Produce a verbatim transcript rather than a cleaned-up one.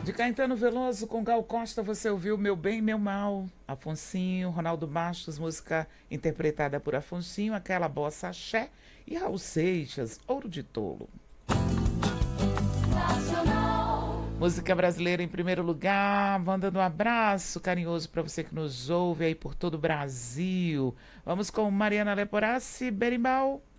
De Caetano Veloso com Gal Costa, você ouviu Meu Bem, Meu Mal, Afonsinho, Ronaldo Bastos, música interpretada por Afonsinho, aquela bossa axé, e Raul Seixas, Ouro de Tolo. Nacional. Música brasileira em primeiro lugar, mandando um abraço carinhoso para você que nos ouve aí por todo o Brasil. Vamos com Mariana Leporassi, Berimbau.